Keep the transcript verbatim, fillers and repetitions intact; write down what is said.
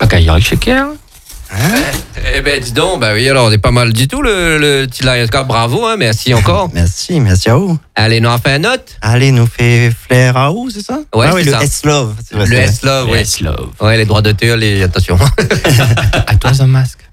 qu'à y checker. Hein? Eh ben dis donc, bah oui, alors on est pas mal du tout le, le petit Lions Club, bravo, hein, merci encore. Merci, merci à vous. Allez, nous on fait un note. Allez, nous fait flair à où, c'est ça? Ouais, ah, oui, c'est le ça. S-Love. Le S-Love, oui. Yes, love. Ouais, les droits d'auteur, les... attention. À toi, un masque.